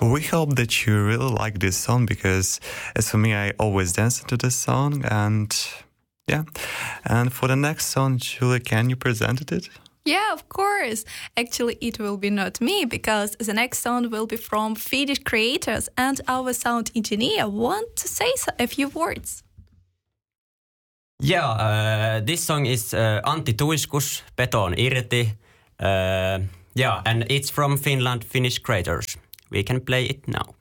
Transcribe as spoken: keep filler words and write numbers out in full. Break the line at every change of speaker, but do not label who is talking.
We hope that you really like this song because, as for me, I always dance to this song. And yeah, and for the next song, Julia, can you present it?
Yeah, of course. Actually, it will be not me because the next song will be from Finnish creators, and our sound engineer want to say a few words.
Yeah, uh, this song is uh, Antti Tuiskus, Beton irti. Uh, yeah, and it's from Finland, Finnish creators. We can play it now.